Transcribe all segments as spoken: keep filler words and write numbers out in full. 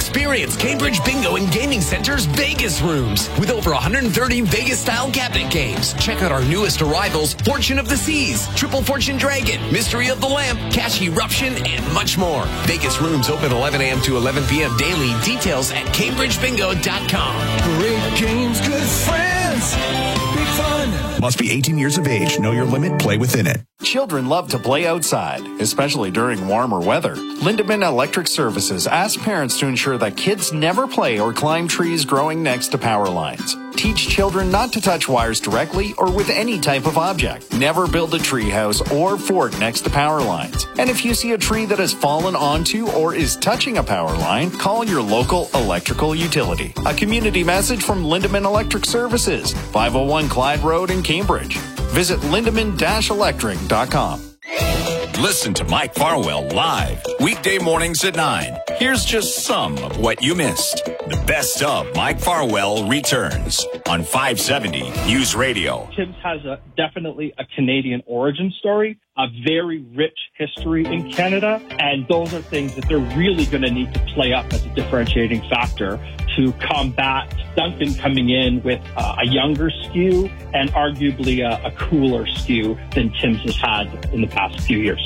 Experience Cambridge Bingo and Gaming Center's Vegas rooms with over one hundred thirty Vegas-style cabinet games. Check out our newest arrivals, Fortune of the Seas, Triple Fortune Dragon, Mystery of the Lamp, Cash Eruption, and much more. Vegas rooms open eleven a.m. to eleven p.m. daily. Details at cambridge bingo dot com. Great games, good friends, big fun. Must be eighteen years of age. Know your limit. Play within it. Children love to play outside, especially during warmer weather. Lindemann Electric Services asks parents to ensure that kids never play or climb trees growing next to power lines. Teach children not to touch wires directly or with any type of object. Never build a tree house or fort next to power lines. And if you see a tree that has fallen onto or is touching a power line, call your local electrical utility. A community message from Lindemann Electric Services, five oh one Clyde Road in Cambridge. Visit lindemann dash electric dot com. Listen to Mike Farwell live, weekday mornings at nine. Here's just some of what you missed. The best of Mike Farwell returns on five seventy News Radio. Tim's has a, definitely a Canadian origin story, a very rich history in Canada, and those are things that they're really going to need to play up as a differentiating factor to combat Dunkin' coming in with uh, a younger skew and arguably a, a cooler skew than Tim's has had in the past few years.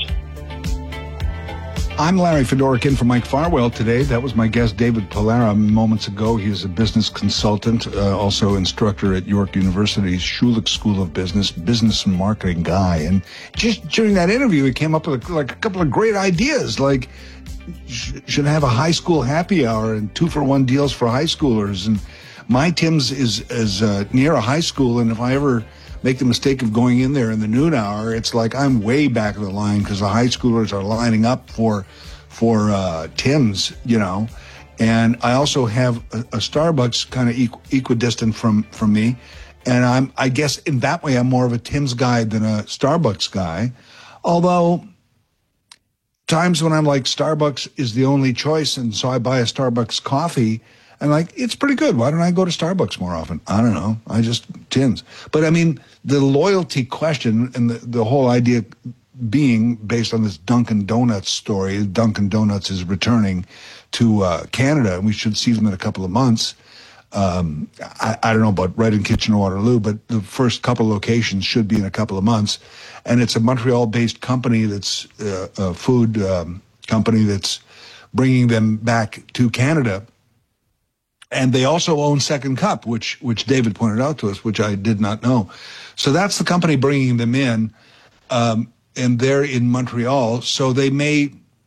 I'm Larry Fedoruk in for Mike Farwell today. That was my guest, David Pollara, moments ago. He is a business consultant, uh, also instructor at York University's Schulich School of Business, business and marketing guy. And just during that interview, he came up with a, like a couple of great ideas, like sh- should have a high school happy hour and two-for-one deals for high schoolers. And my Tim's is, is uh, near a high school, and if I ever make the mistake of going in there in the noon hour, it's like I'm way back of the line because the high schoolers are lining up for for uh, Tim's, you know. And I also have a, a Starbucks kind of equ- equidistant from, from me. And I'm, I guess in that way, I'm more of a Tim's guy than a Starbucks guy. Although times when I'm like, Starbucks is the only choice, and so I buy a Starbucks coffee, and like, it's pretty good. Why don't I go to Starbucks more often? I don't know. I just, Tim's. But I mean, the loyalty question and the, the whole idea being based on this Dunkin' Donuts story. Dunkin' Donuts is returning to uh, Canada, and we should see them in a couple of months. Um, I, I don't know about right in Kitchener-Waterloo, but the first couple of locations should be in a couple of months. And it's a Montreal-based company that's uh, a food um, company that's bringing them back to Canada. And they also own Second Cup, which which David pointed out to us, which I did not know. So that's the company bringing them in, um, and they're in Montreal. So they may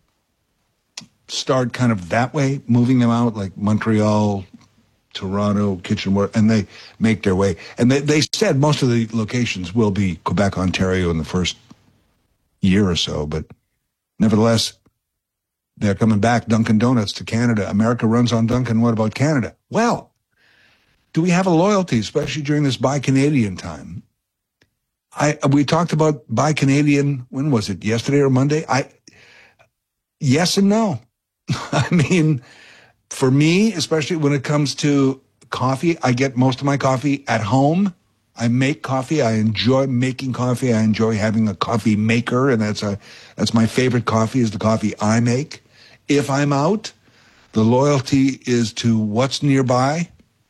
start kind of that way, moving them out, like Montreal, Toronto, Kitchener, and they make their way. And they, they said most of the locations will be Quebec, Ontario in the first year or so. But nevertheless, they're coming back, Dunkin' Donuts to Canada. America runs on Dunkin'. What about Canada? Well, do we have a loyalty, especially during this Buy Canadian time? I we talked about Buy Canadian, when was it, yesterday or Monday? I yes and no. I mean, for me, especially when it comes to coffee, I get most of my coffee at home. I make coffee. I enjoy making coffee. I enjoy having a coffee maker, and that's a that's my favorite coffee is the coffee I make. If I'm out, the loyalty is to what's nearby.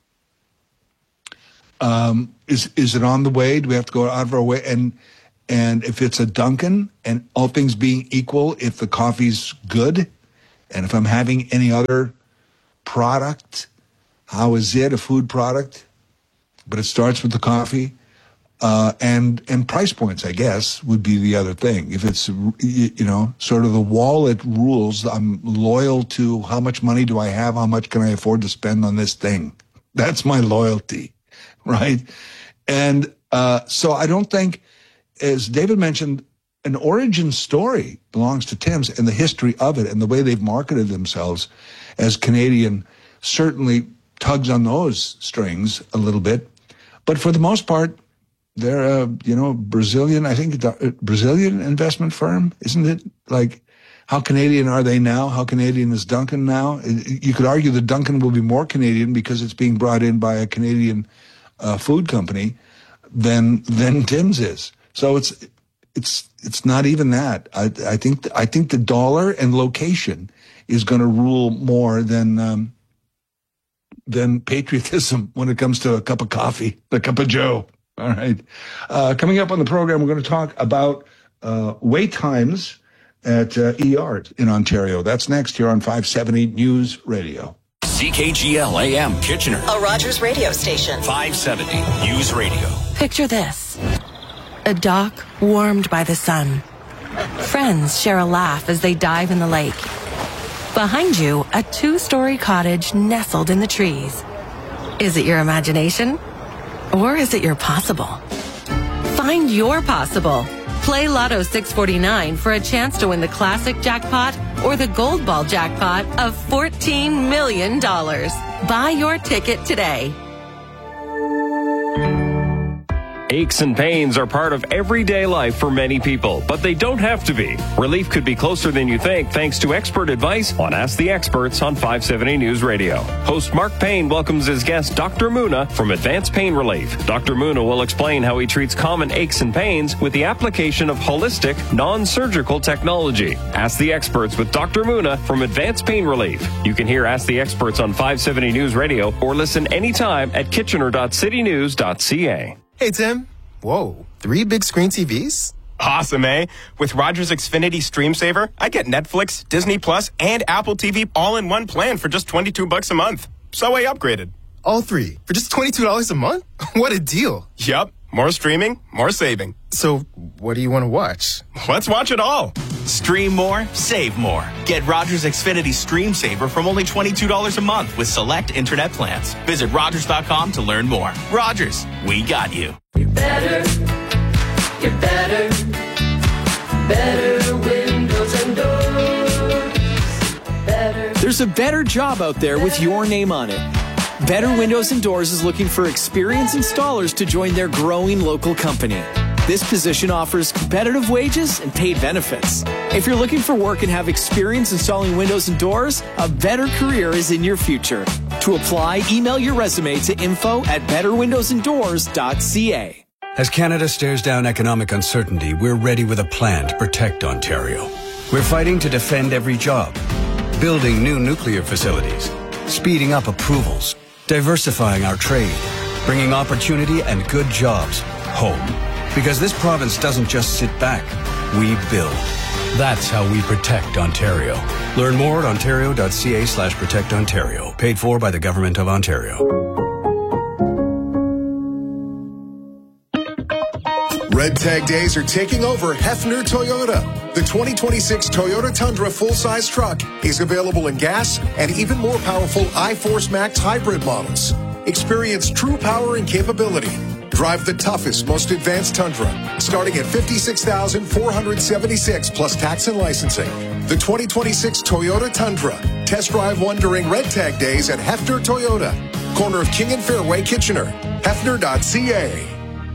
Um, is is it on the way? Do we have to go out of our way? And and if it's a Dunkin', and all things being equal, if the coffee's good, and if I'm having any other product, how is it a food product? But it starts with the coffee. Uh, and, and price points, I guess, would be the other thing. If it's, you know, sort of the wallet rules, I'm loyal to how much money do I have? How much can I afford to spend on this thing? That's my loyalty, right? And, uh, so I don't think, as David mentioned, an origin story belongs to Tim's, and the history of it and the way they've marketed themselves as Canadian certainly tugs on those strings a little bit. But for the most part, they're a, you know, Brazilian, I think, Brazilian investment firm, isn't it? Like, how Canadian are they now? How Canadian is Dunkin' now? You could argue that Dunkin' will be more Canadian because it's being brought in by a Canadian uh, food company than than Tim's is. So it's it's it's not even that. I, I think I think the dollar and location is going to rule more than um, than patriotism when it comes to a cup of coffee, a cup of Joe. All right. Uh, coming up on the program, we're going to talk about uh, wait times at uh, E R in Ontario. That's next here on five seventy News Radio. C K G L A M Kitchener. A Rogers radio station. five seventy News Radio. Picture this. A dock warmed by the sun. Friends share a laugh as they dive in the lake. Behind you, a two-story cottage nestled in the trees. Is it your imagination? Or is it your possible? Find your possible. Play Lotto six forty-nine for a chance to win the classic jackpot or the gold ball jackpot of fourteen million dollars. Buy your ticket today. Aches and pains are part of everyday life for many people, but they don't have to be. Relief could be closer than you think thanks to expert advice on Ask the Experts on five seventy News Radio. Host Mark Payne welcomes his guest Doctor Muna from Advanced Pain Relief. Doctor Muna will explain how he treats common aches and pains with the application of holistic, non-surgical technology. Ask the Experts with Doctor Muna from Advanced Pain Relief. You can hear Ask the Experts on five seventy News Radio or listen anytime at kitchener dot city news dot c a. Hey, Tim. Whoa, three big screen T Vs? Awesome, eh? With Rogers Xfinity Stream Saver, I get Netflix, Disney Plus, and Apple T V all in one plan for just twenty-two bucks a month. So I upgraded. All three for just twenty-two dollars a month? What a deal. Yup. More streaming, more saving. So what do you want to watch? Let's watch it all. Stream more, save more. Get Rogers Xfinity Stream Saver from only twenty-two dollars a month with select internet plans. Visit Rogers dot com to learn more. Rogers, we got you. You're better. You're better. Better windows and doors. Better. There's a better job out there with your name on it. Better Windows and Doors is looking for experienced installers to join their growing local company. This position offers competitive wages and paid benefits. If you're looking for work and have experience installing windows and doors, a better career is in your future. To apply, email your resume to info at better windows and doors dot c a. As Canada stares down economic uncertainty, we're ready with a plan to protect Ontario. We're fighting to defend every job, building new nuclear facilities, speeding up approvals, diversifying our trade, bringing opportunity and good jobs home. Because this province doesn't just sit back, we build. That's how we protect Ontario. Learn more at ontario dot c a slash protect Ontario. Paid for by the Government of Ontario. Red Tag Days are taking over Hefner Toyota. The twenty twenty-six Toyota Tundra full-size truck is available in gas and even more powerful iForce Max hybrid models. Experience true power and capability. Drive the toughest, most advanced Tundra, starting at fifty-six thousand four hundred seventy-six dollars plus tax and licensing. The twenty twenty-six Toyota Tundra. Test drive one during Red Tag Days at Hefner Toyota. Corner of King and Fairway, Kitchener. Hefner dot c a.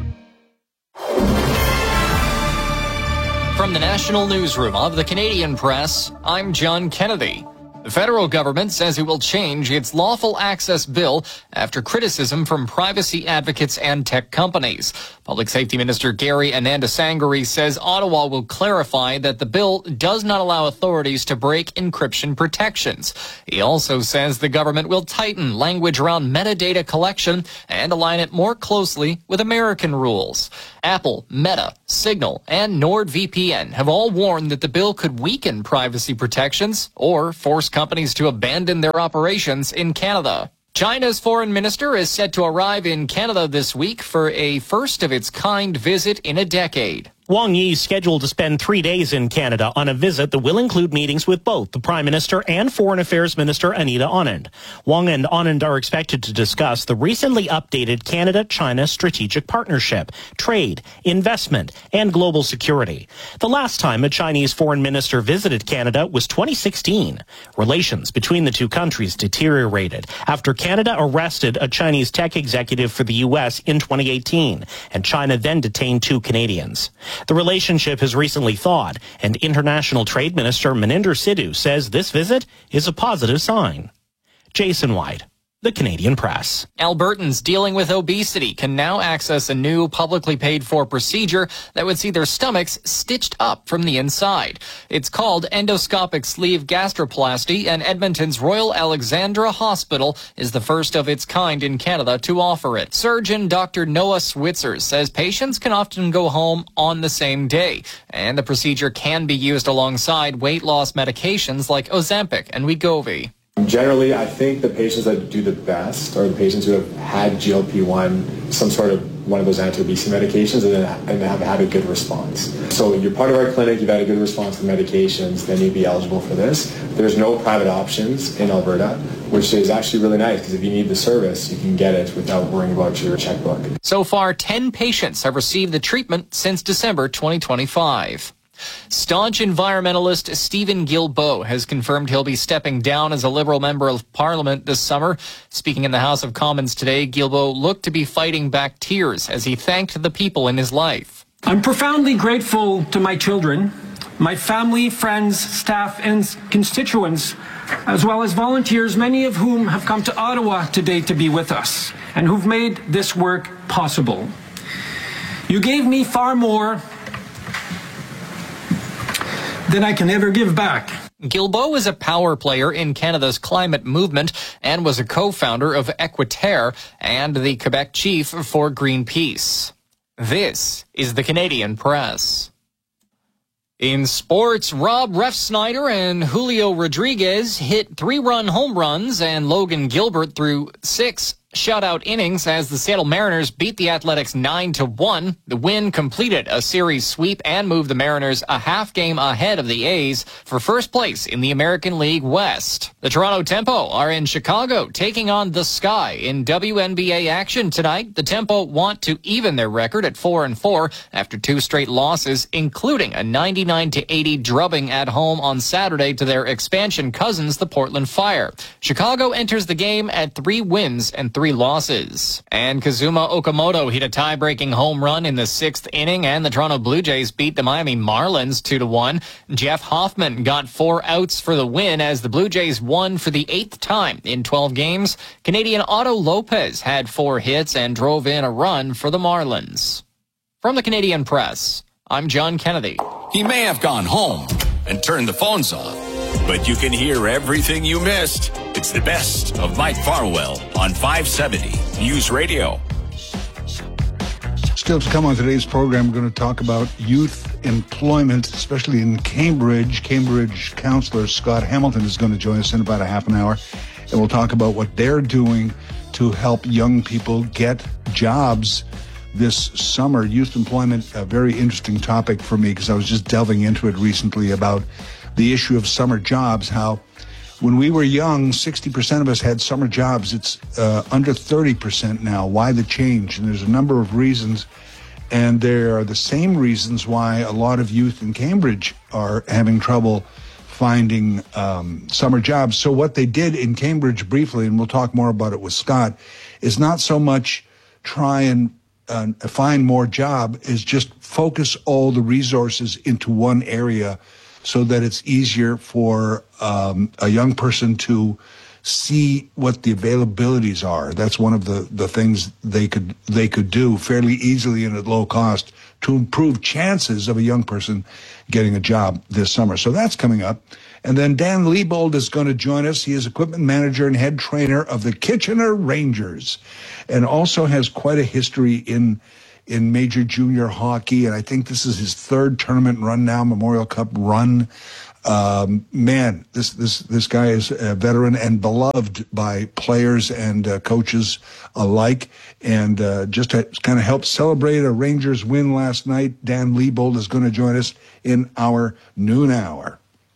From the National Newsroom of the Canadian Press, I'm John Kennedy. The federal government says it will change its lawful access bill after criticism from privacy advocates and tech companies. Public Safety Minister Gary Anandasangari says Ottawa will clarify that the bill does not allow authorities to break encryption protections. He also says the government will tighten language around metadata collection and align it more closely with American rules. Apple, Meta, Signal, and NordVPN have all warned that the bill could weaken privacy protections or force companies to abandon their operations in Canada. China's foreign minister is set to arrive in Canada this week for a first-of-its-kind visit in a decade. Wang Yi is scheduled to spend three days in Canada on a visit that will include meetings with both the Prime Minister and Foreign Affairs Minister Anita Anand. Wang and Anand are expected to discuss the recently updated Canada-China strategic partnership, trade, investment, and global security. The last time a Chinese foreign minister visited Canada was twenty sixteen. Relations between the two countries deteriorated after Canada arrested a Chinese tech executive for the U S in twenty eighteen, and China then detained two Canadians. The relationship has recently thawed, and International Trade Minister Maninder Sidhu says this visit is a positive sign. Jason White, The Canadian Press. Albertans dealing with obesity can now access a new publicly paid for procedure that would see their stomachs stitched up from the inside. It's called endoscopic sleeve gastroplasty, and Edmonton's Royal Alexandra Hospital is the first of its kind in Canada to offer it. Surgeon Doctor Noah Switzer says patients can often go home on the same day, and the procedure can be used alongside weight loss medications like Ozempic and Wegovy. Generally, I think the patients that do the best are the patients who have had G L P one, some sort of one of those anti-obesity medications, and, then, and have had a good response. So you're part of our clinic, you've had a good response to medications, then you'd be eligible for this. There's no private options in Alberta, which is actually really nice, because if you need the service, you can get it without worrying about your checkbook. So far, ten patients have received the treatment since December twenty twenty-five. Staunch environmentalist Stephen Guilbeault has confirmed he'll be stepping down as a Liberal member of Parliament this summer. Speaking in the House of Commons today, Guilbeault looked to be fighting back tears as he thanked the people in his life. I'm profoundly grateful to my children, my family, friends, staff, and constituents, as well as volunteers, many of whom have come to Ottawa today to be with us and who've made this work possible. You gave me far more than I can ever give back. Guilbeault is a power player in Canada's climate movement and was a co-founder of Equiterre and the Quebec chief for Greenpeace. This is the Canadian Press. In sports, Rob Refsnyder and Julio Rodriguez hit three-run home runs, and Logan Gilbert threw six shutout innings as the Seattle Mariners beat the Athletics nine to one. The win completed a series sweep and moved the Mariners a half game ahead of the A's for first place in the American League West. The Toronto Tempo are in Chicago taking on the Sky in W N B A action tonight. The Tempo want to even their record at four and four after two straight losses, including a ninety-nine to eighty drubbing at home on Saturday to their expansion cousins, the Portland Fire. Chicago enters the game at three wins and three Three losses. And Kazuma Okamoto hit a tie-breaking home run in the sixth inning, and the Toronto Blue Jays beat the Miami Marlins two to one. Jeff Hoffman got four outs for the win as the Blue Jays won for the eighth time in twelve games. Canadian Otto Lopez had four hits and drove in a run for the Marlins. From the Canadian Press, I'm John Kennedy. He may have gone home and turned the phones off, but you can hear everything you missed. It's the best of Mike Farwell on five seventy News Radio. Still to come on today's program, we're going to talk about youth employment, especially in Cambridge. Cambridge councillor Scott Hamilton is going to join us in about a half an hour, and we'll talk about what they're doing to help young people get jobs this summer. Youth employment, a very interesting topic for me, because I was just delving into it recently about the issue of summer jobs, how when we were young, sixty percent of us had summer jobs. It's uh, under thirty percent now. Why the change? And there's a number of reasons, and there are the same reasons why a lot of youth in Cambridge are having trouble finding um, summer jobs. So what they did in Cambridge briefly, and we'll talk more about it with Scott, is not so much try and uh, find more job, is just focus all the resources into one area, so that it's easier for um, a young person to see what the availabilities are. That's one of the, the things they could they could do fairly easily and at low cost to improve chances of a young person getting a job this summer. So that's coming up. And then Dan Liebold is going to join us. He is equipment manager and head trainer of the Kitchener Rangers, and also has quite a history in in major junior hockey, and I think this is his third tournament run now, Memorial Cup run. Um, man, this this this guy is a veteran and beloved by players and uh, coaches alike, and uh, just to kind of help celebrate a Rangers win last night, Dan Liebold is going to join us in our noon hour.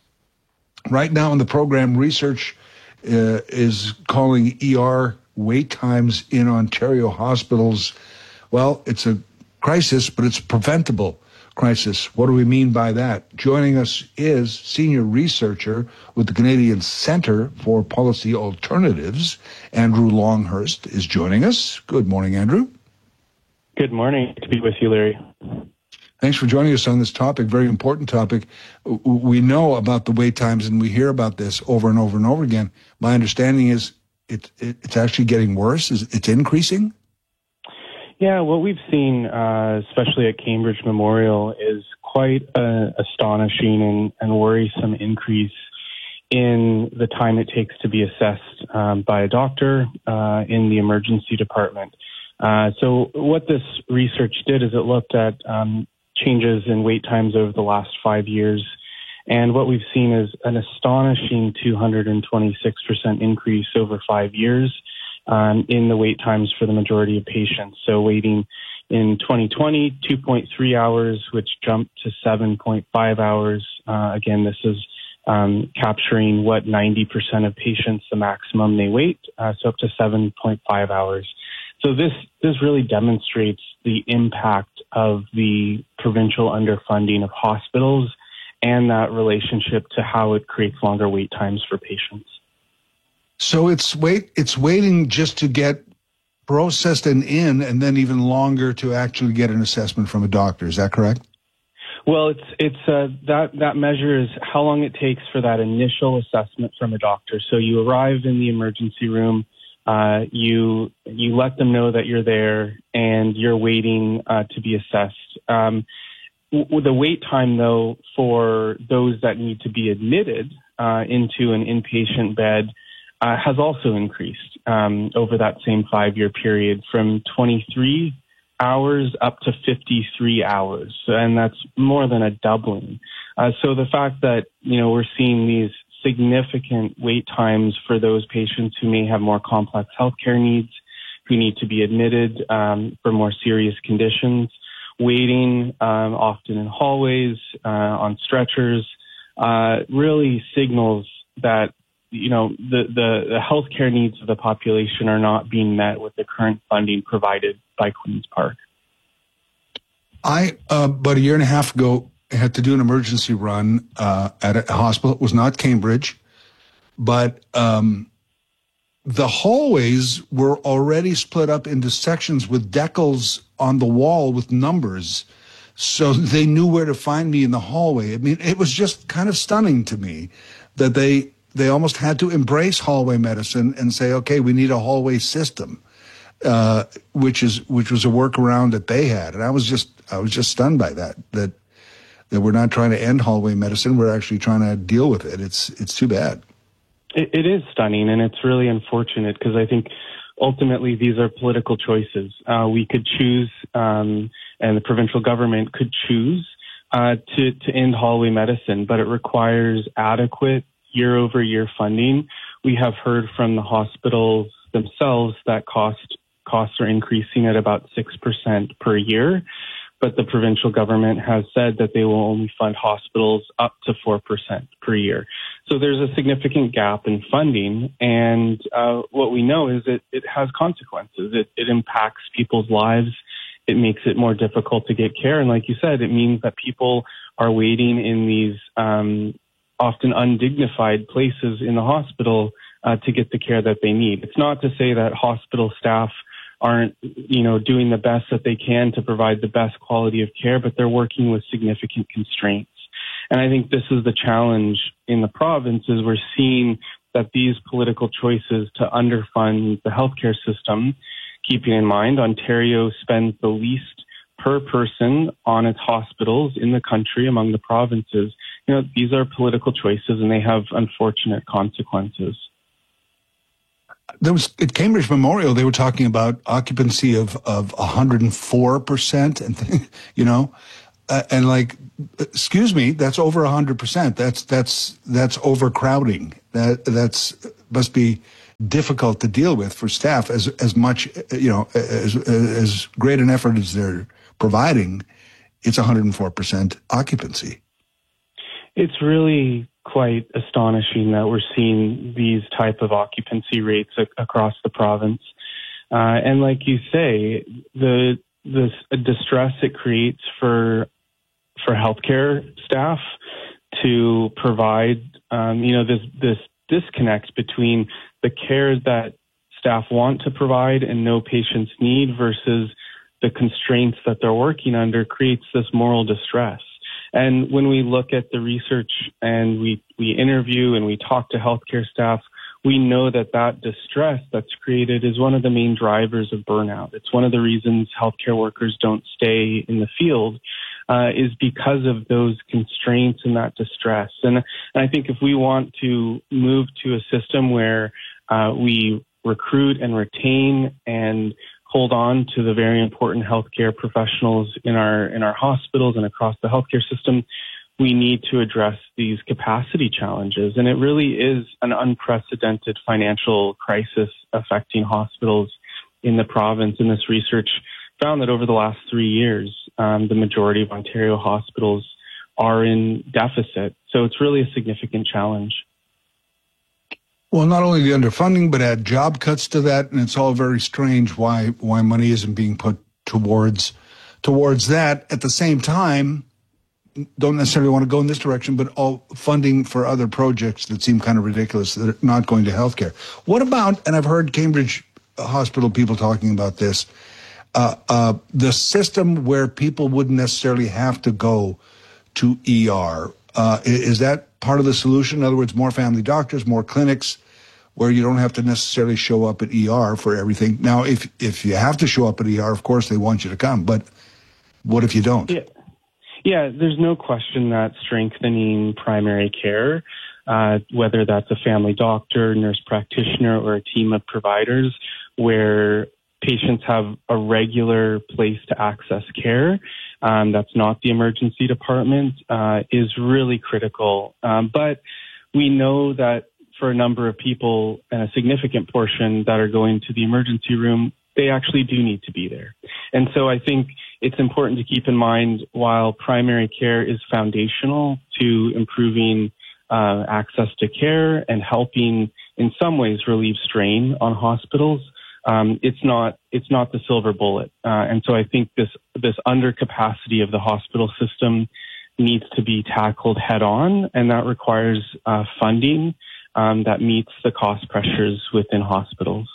Right now in the program, research uh, is calling E R wait times in Ontario hospitals, well, it's a crisis, but it's a preventable crisis. What do we mean by that? Joining us is senior researcher with the Canadian Centre for Policy Alternatives, Andrew Longhurst is joining us. Good morning, Andrew. Good morning. Good to be with you, Larry. Thanks for joining us on this topic, very important topic. We know about the wait times, and we hear about this over and over and over again. My understanding is it, it it's actually getting worse? Is it's increasing? Yeah, what we've seen, uh, especially at Cambridge Memorial, is quite an astonishing and, and worrisome increase in the time it takes to be assessed um, by a doctor uh, in the emergency department. Uh, so what this research did is it looked at um, changes in wait times over the last five years. And what we've seen is an astonishing two hundred twenty-six percent increase over five years um, in the wait times for the majority of patients. So waiting in twenty twenty, two point three hours, which jumped to seven point five hours. Uh, again, this is um, capturing what ninety percent of patients, the maximum they wait, uh, so up to seven point five hours. So this, this really demonstrates the impact of the provincial underfunding of hospitals and that relationship to how it creates longer wait times for patients. So it's wait, it's waiting just to get processed and in, and then even longer to actually get an assessment from a doctor. Is that correct? Well, it's it's uh, that that measure is how long it takes for that initial assessment from a doctor. So you arrive in the emergency room, uh, you you let them know that you're there, and you're waiting uh, to be assessed. Um, w- the wait time, though, for those that need to be admitted uh, into an inpatient bed uh, has also increased um, over that same five-year period from twenty-three hours up to fifty-three hours, and that's more than a doubling. Uh, so the fact that, you know, we're seeing these significant wait times for those patients who may have more complex healthcare needs, who need to be admitted um, for more serious conditions, waiting um, often in hallways, uh, on stretchers, uh, really signals that, you know, the, the, the healthcare needs of the population are not being met with the current funding provided by Queen's Park. I, uh, about a year and a half ago, had to do an emergency run uh, at a hospital. It was not Cambridge, but um, the hallways were already split up into sections with decals on the wall with numbers, so they knew where to find me in the hallway. I mean, it was just kind of stunning to me that they they almost had to embrace hallway medicine and say, okay, we need a hallway system, uh, which is which was a workaround that they had. And I was just I was just stunned by that, that that we're not trying to end hallway medicine. We're actually trying to deal with it. It's it's too bad. It, it is stunning, and it's really unfortunate because I think ultimately these are political choices. Uh, we could choose, um, and the provincial government could choose uh, to, to end hallway medicine, but it requires adequate year-over-year funding. We have heard from the hospitals themselves that cost costs are increasing at about six percent per year, but the provincial government has said that they will only fund hospitals up to four percent per year. So there's a significant gap in funding, and uh, what we know is that it has consequences. It, it impacts people's lives. It makes it more difficult to get care, and like you said, it means that people are waiting in these um, often undignified places in the hospital uh, to get the care that they need. It's not to say that hospital staff aren't, you know, doing the best that they can to provide the best quality of care, but they're working with significant constraints. And I think this is the challenge in the province, is we're seeing that these political choices to underfund the healthcare system, keeping in mind Ontario spends the least per person on its hospitals in the country among the provinces. You know, these are political choices and they have unfortunate consequences. There was at Cambridge Memorial, they were talking about occupancy of, of one hundred four percent and, you know, uh, and like, excuse me, that's over one hundred percent. That's, that's, that's overcrowding. That, that's, must be difficult to deal with for staff as, as much, you know, as, as great an effort as they're providing. It's one hundred four percent occupancy. It's really quite astonishing that we're seeing these type of occupancy rates ac- across the province. Uh, and like you say, the the distress it creates for for healthcare staff to provide, um, you know, this this disconnect between the care that staff want to provide and know patients need versus the constraints that they're working under creates this moral distress. And when we look at the research and we, we interview and we talk to healthcare staff, we know that that distress that's created is one of the main drivers of burnout. It's one of the reasons healthcare workers don't stay in the field, uh, is because of those constraints and that distress. And, and I think if we want to move to a system where uh, we recruit and retain and hold on to the very important healthcare professionals in our in our hospitals and across the healthcare system, we need to address these capacity challenges. And it really is an unprecedented financial crisis affecting hospitals in the province. And this research found that over the last three years, um, the majority of Ontario hospitals are in deficit. So it's really a significant challenge. Well, not only the underfunding, but add job cuts to that, and it's all very strange why why money isn't being put towards towards that. At the same time, don't necessarily want to go in this direction, but all funding for other projects that seem kind of ridiculous that are not going to healthcare. What about, and I've heard Cambridge Hospital people talking about this, uh, uh, the system where people wouldn't necessarily have to go to E R. Uh, is that part of the solution? In other words, more family doctors, more clinics, where you don't have to necessarily show up at E R for everything. Now, if if you have to show up at E R, of course, they want you to come. But what if you don't? Yeah, yeah there's no question that strengthening primary care, uh, whether that's a family doctor, nurse practitioner, or a team of providers, where patients have a regular place to access care, um, that's not the emergency department, uh, is really critical. Um, but we know that for a number of people, and a significant portion that are going to the emergency room, they actually do need to be there. And so I think it's important to keep in mind, while primary care is foundational to improving uh, access to care and helping in some ways relieve strain on hospitals, um, it's not it's not the silver bullet. Uh, and so I think this this undercapacity of the hospital system needs to be tackled head on, and that requires uh, funding Um, that meets the cost pressures within hospitals.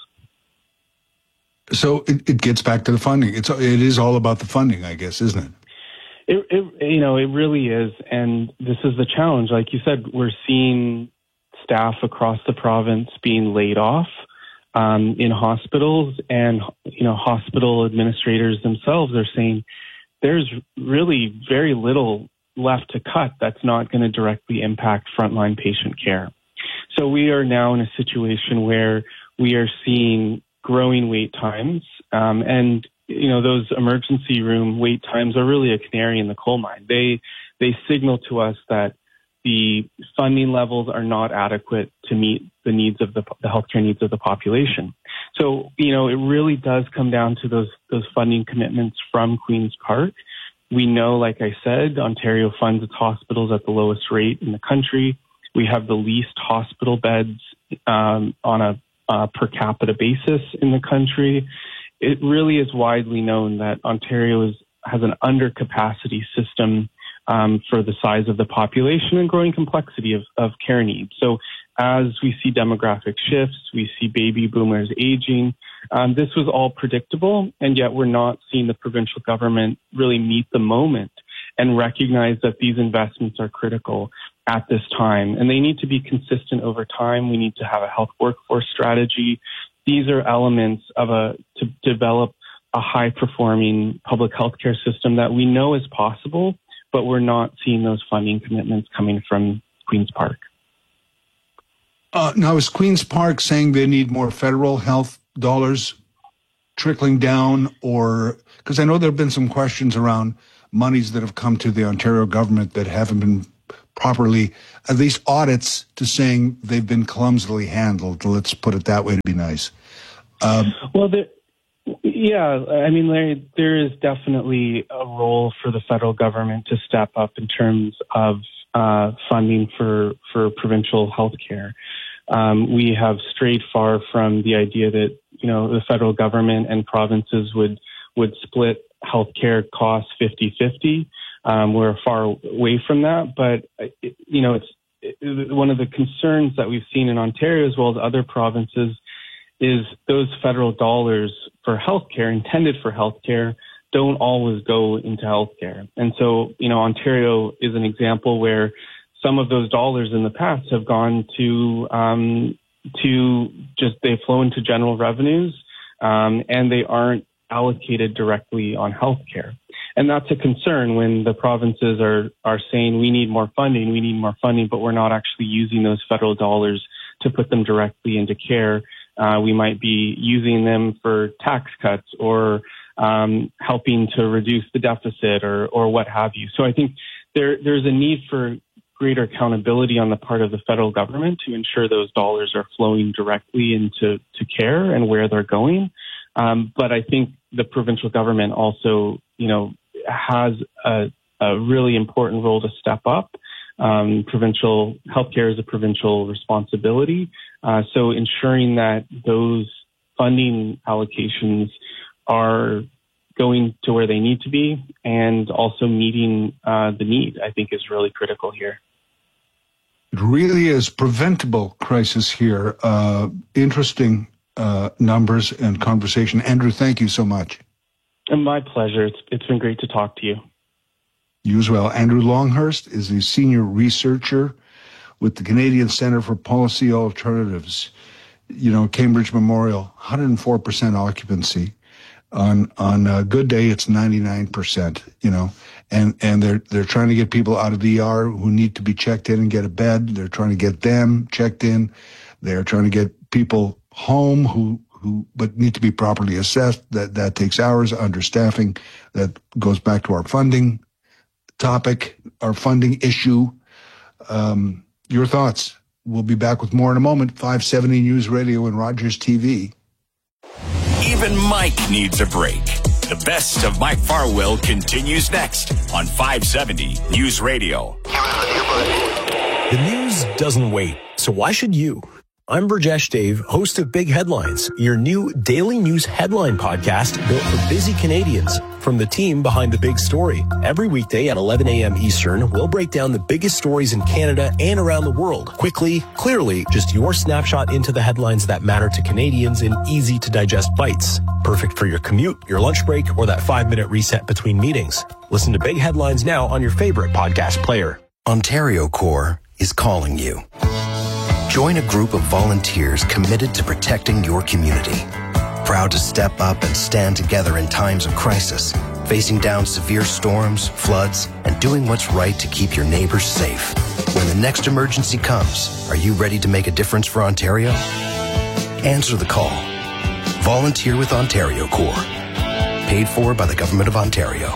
So it, it gets back to the funding. It's it is all about the funding, I guess, isn't it? It, it? You know, it really is, and this is the challenge. Like you said, we're seeing staff across the province being laid off um, in hospitals, and you know, hospital administrators themselves are saying there's really very little left to cut that's not going to directly impact frontline patient care. So we are now in a situation where we are seeing growing wait times, um, and you know those emergency room wait times are really a canary in the coal mine. They they signal to us that the funding levels are not adequate to meet the needs of the, the healthcare needs of the population. So you know it really does come down to those those funding commitments from Queen's Park. We know, like I said, Ontario funds its hospitals at the lowest rate in the country. We have the least hospital beds um, on a uh, per capita basis in the country. It really is widely known that Ontario is, has an undercapacity system um, for the size of the population and growing complexity of, of care needs. So as we see demographic shifts, we see baby boomers aging. Um, this was all predictable, and yet we're not seeing the provincial government really meet the moment and recognize that these investments are critical at this time. And they need to be consistent over time. We need to have a health workforce strategy. These are elements of a to develop a high-performing public health care system that we know is possible, but we're not seeing those funding commitments coming from Queen's Park. Uh, now, is Queen's Park saying they need more federal health dollars trickling down, or because I know there have been some questions around monies that have come to the Ontario government that haven't been properly, at least audits to saying they've been clumsily handled. Let's put it that way to be nice. Um, well, there, yeah, I mean, there, there is definitely a role for the federal government to step up in terms of uh, funding for, for provincial health care. Um, we have strayed far from the idea that, you know, the federal government and provinces would, would split healthcare costs fifty-fifty. Um, we're far away from that, but, it, you know, it's it, one of the concerns that we've seen in Ontario as well as other provinces is those federal dollars for healthcare, intended for healthcare, don't always go into healthcare. And so, you know, Ontario is an example where some of those dollars in the past have gone to um, to just, they flow into general revenues, um, and they aren't allocated directly on healthcare. And that's a concern when the provinces are, are saying we need more funding, we need more funding, but we're not actually using those federal dollars to put them directly into care. Uh, we might be using them for tax cuts or um, helping to reduce the deficit or, or what have you. So I think there, there's a need for greater accountability on the part of the federal government to ensure those dollars are flowing directly into to care and where they're going. Um, but I think the provincial government also, you know, has a, a really important role to step up. Um, provincial healthcare is a provincial responsibility. Uh, so ensuring that those funding allocations are going to where they need to be and also meeting uh, the need, I think is really critical here. It really is preventable crisis here. Uh, interesting uh, numbers and conversation. Andrew, thank you so much. And my pleasure. It's it's been great to talk to you. You as well. Andrew Longhurst is a senior researcher with the Canadian Centre for Policy Alternatives. You know, Cambridge Memorial, one hundred four percent occupancy. On on a good day, it's ninety-nine percent, you know, and, and they're they're trying to get people out of the E R who need to be checked in and get a bed. They're trying to get them checked in. They're trying to get people home who who but need to be properly assessed. That that takes hours. Understaffing. That goes back to our funding topic, our funding issue. Um, your thoughts. We'll be back with more in a moment. five seventy News Radio and Rogers T V. Even Mike needs a break. The best of Mike Farwell continues next on five seventy News Radio. The news doesn't wait, so why should you? I'm Burjesh Dave, host of Big Headlines, your new daily news headline podcast built for busy Canadians. From the team behind the big story. Every weekday at eleven a.m. Eastern, we'll break down the biggest stories in Canada and around the world. Quickly, clearly, just your snapshot into the headlines that matter to Canadians in easy-to-digest bites. Perfect for your commute, your lunch break, or that five-minute reset between meetings. Listen to Big Headlines now on your favorite podcast player. Ontario Corps is calling you. Join a group of volunteers committed to protecting your community. Proud to step up and stand together in times of crisis, facing down severe storms, floods, and doing what's right to keep your neighbors safe. When the next emergency comes, are you ready to make a difference for Ontario? Answer the call. Volunteer with Ontario Corps. Paid for by the Government of Ontario.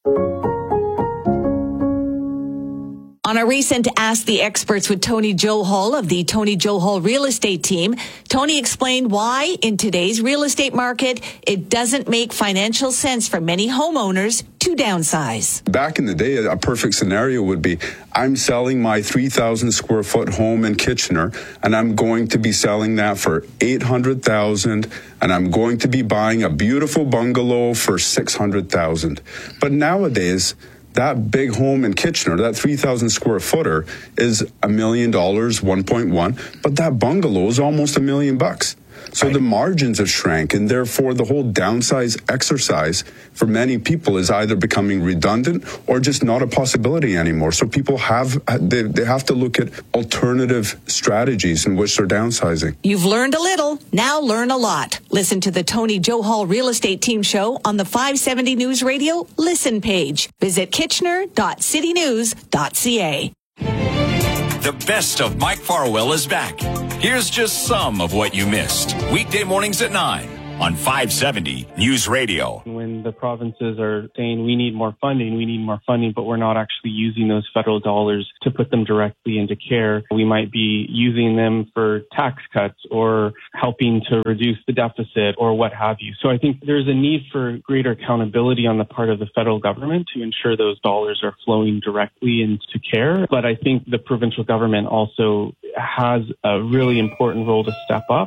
On a recent Ask the Experts with Tony Johal of the Tony Johal Real Estate Team, Tony explained why, in today's real estate market, it doesn't make financial sense for many homeowners to downsize. Back in the day, a perfect scenario would be, I'm selling my three thousand square foot home in Kitchener, and I'm going to be selling that for eight hundred thousand dollars, and I'm going to be buying a beautiful bungalow for six hundred thousand dollars. But nowadays, that big home in Kitchener, that three thousand square footer, is a million dollars, one point one, but that bungalow is almost a million bucks. So the margins have shrank, and therefore the whole downsize exercise for many people is either becoming redundant or just not a possibility anymore. So people have, they, they have to look at alternative strategies in which they're downsizing. You've learned a little, now learn a lot. Listen to the Tony Johal Real Estate Team show on the five seventy News Radio Listen page. Visit kitchener dot city news dot c a. The best of Mike Farwell is back. Here's just some of what you missed. Weekday mornings at nine on five seventy News Radio. When the provinces are saying we need more funding, we need more funding, but we're not actually using those federal dollars to put them directly into care, we might be using them for tax cuts or helping to reduce the deficit or what have you. So I think there's a need for greater accountability on the part of the federal government to ensure those dollars are flowing directly into care. But I think the provincial government also has a really important role to step up.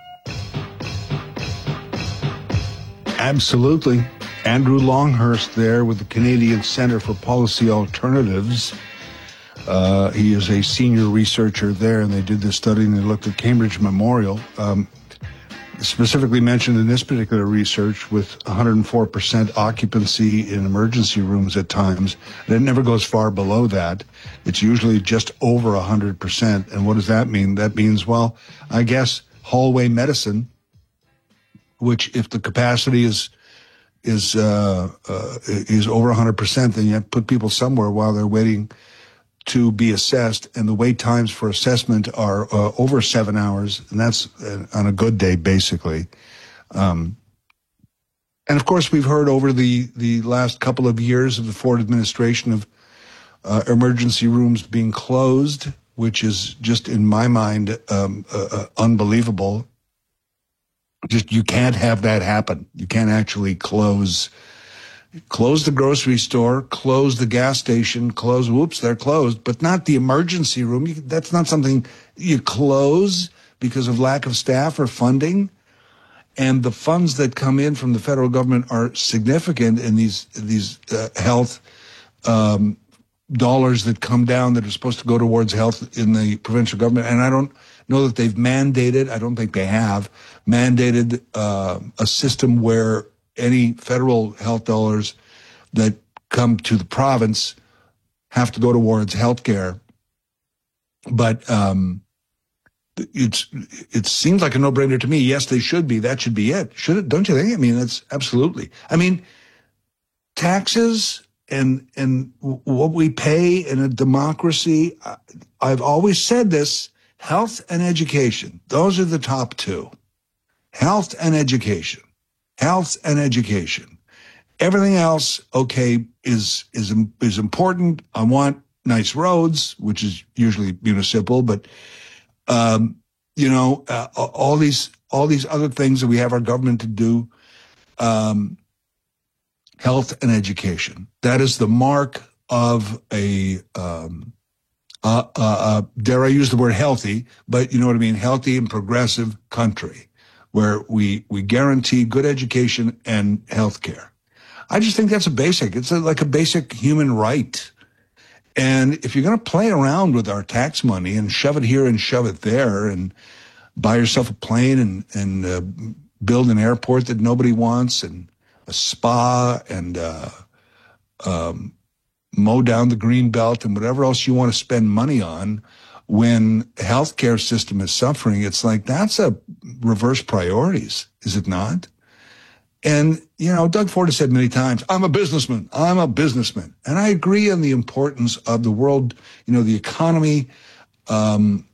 Absolutely. Andrew Longhurst there with the Canadian Centre for Policy Alternatives. Uh, he is a senior researcher there, and they did this study, and they looked at Cambridge Memorial. Um, specifically mentioned in this particular research with one hundred four percent occupancy in emergency rooms at times. And it never goes far below that. It's usually just over one hundred percent. And what does that mean? That means, well, I guess hallway medicine, which if the capacity is is uh, uh, is over one hundred percent, then you have to put people somewhere while they're waiting to be assessed, and the wait times for assessment are uh, over seven hours, and that's uh, on a good day, basically. Um, and, of course, we've heard over the, the last couple of years of the Ford administration of uh, emergency rooms being closed, which is just, in my mind, um, uh, uh, unbelievable. Just you can't have that happen. You can't actually close Close the grocery store, close the gas station, close, whoops, they're closed, but not the emergency room. You, that's not something you close because of lack of staff or funding. And the funds that come in from the federal government are significant in these these uh, health um, dollars that come down that are supposed to go towards health in the provincial government. And I don't know that they've mandated, I don't think they have, mandated uh, a system where any federal health dollars that come to the province have to go towards health care. But um, it's it seems like a no-brainer to me. Yes, they should be. That should be it. Should it? Don't you think? I mean, that's absolutely. I mean, taxes and and what we pay in a democracy, I've always said this, health and education, those are the top two. Health and education. Health and education. Everything else, okay, is is is important. I want nice roads, which is usually municipal, but um, you know, uh, all these all these other things that we have our government to do. Um, health and education. That is the mark of a um, uh, uh, uh, dare I use the word healthy, but you know what I mean, healthy and progressive country, where we, we guarantee good education and health care. I just think that's a basic. It's a, like a basic human right. And if you're going to play around with our tax money and shove it here and shove it there and buy yourself a plane and, and uh, build an airport that nobody wants and a spa and uh, um, mow down the green belt and whatever else you want to spend money on, when the healthcare system is suffering, it's like that's a reverse priorities, is it not? And, you know, Doug Ford has said many times, I'm a businessman, I'm a businessman. And I agree on the importance of the world. You know, the economy um,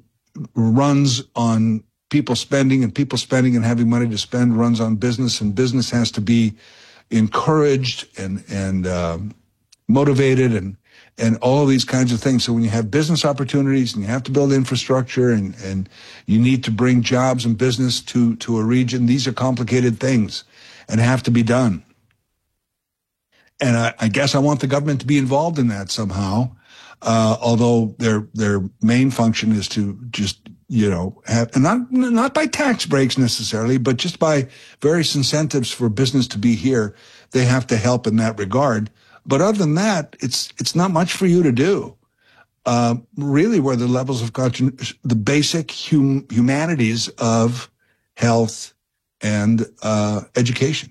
runs on people spending, and people spending and having money to spend runs on business, and business has to be encouraged and, and um, motivated and and all of these kinds of things. So when you have business opportunities and you have to build infrastructure and, and you need to bring jobs and business to, to a region, these are complicated things and have to be done. And I, I guess I want the government to be involved in that somehow, uh, although their their main function is to just, you know, have, and not, not by tax breaks necessarily, but just by various incentives for business to be here. They have to help in that regard. But other than that, it's it's not much for you to do. Uh, really, where the levels of the basic hum, humanities of health and uh, education.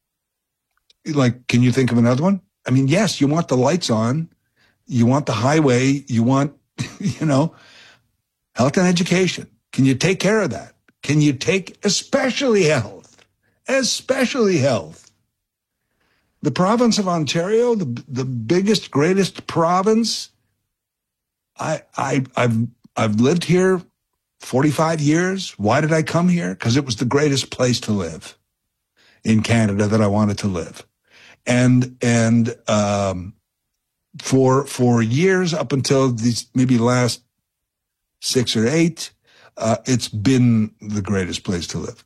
Like, can you think of another one? I mean, yes, you want the lights on, you want the highway, you want, you know, health and education. Can you take care of that? Can you take, especially health, especially health? The province of Ontario, the the biggest, greatest province. I I I've I've lived here forty-five years. Why did I come here? Because it was the greatest place to live in Canada that I wanted to live, and and um, for for years up until these maybe last six or eight, uh, it's been the greatest place to live.